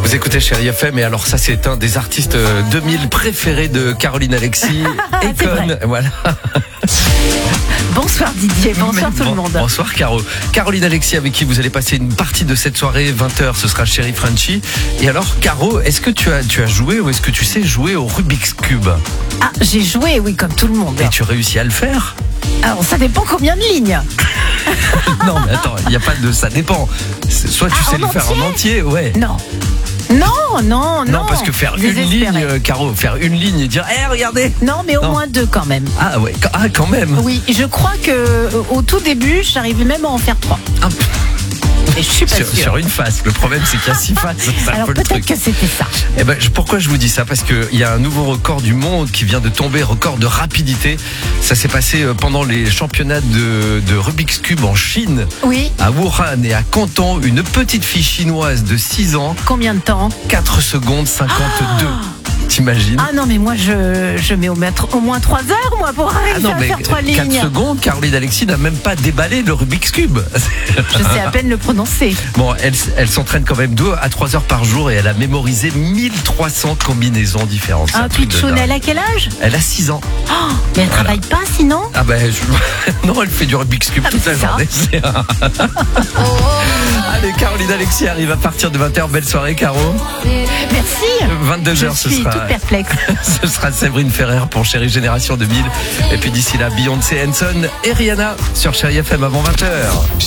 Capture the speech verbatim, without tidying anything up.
Vous écoutez Chérie F M et alors ça c'est un des artistes deux mille préférés de Caroline Alexis. Econ, voilà. Bonsoir Didier, bonsoir tout bon, le monde. Bonsoir Caro. Caroline Alexis avec qui vous allez passer une partie de cette soirée, vingt heures, ce sera Chérie Frenchy. Et alors Caro, est-ce que tu as, tu as joué ou est-ce que tu sais jouer au Rubik's Cube? Ah, j'ai joué, oui, comme tout le monde. Et tu réussis à le faire? Alors ça dépend combien de lignes. Non mais attends, il n'y a pas de ça dépend. Soit tu Ah, sais en le faire en entier, ouais. Non. Non, non, non. Non, parce que faire une Désespéré. ligne, euh, Caro, faire une ligne et dire, hé, regardez. Non, mais au Non. moins deux quand même. Ah ouais, ah quand même. Oui, je crois que euh, au tout début, j'arrivais même à en faire trois. Ah, Et je suis pas sur, sûre. sur une face. Le problème, c'est qu'il y a six faces. C'est un Alors peu le peut-être truc. que c'était ça. Eh ben, je- pourquoi je vous dis ça? Parce qu'il y a un nouveau record du monde qui vient de tomber, record de rapidité. Ça s'est passé euh, pendant les championnats de, de Rubik's Cube en Chine, Oui. à Wuhan et à Canton. Une petite fille chinoise de six ans, Combien de temps? quatre secondes cinquante-deux. T'imagines? Ah non, mais moi je, je mets au, mètre, au moins trois heures moi pour arriver Ah non, à mais faire trois quatre lignes. secondes, Caroline Alexis n'a même pas déballé le Rubik's Cube. Je sais à peine le prononcer. Bon, elle, elle s'entraîne quand même deux à trois heures par jour et elle a mémorisé mille trois cents combinaisons différentes. C'est Un truc de pitchoun, dingue. elle a quel âge? Elle a six ans. Oh, mais elle travaille pas sinon? Ah ben, je- non, elle fait du Rubik's Cube Ah, toute mais la c'est ça. journée. C'est un- Allez, Caroline Alexis arrive à partir de vingt heures. Belle soirée, Caro. Merci. vingt-deux heures, Je ce suis sera, toute perplexe. ce sera Séverine Ferrer pour Chérie Génération deux mille. Et puis d'ici là, Beyoncé, Hanson et Rihanna sur Chérie F M avant vingt heures.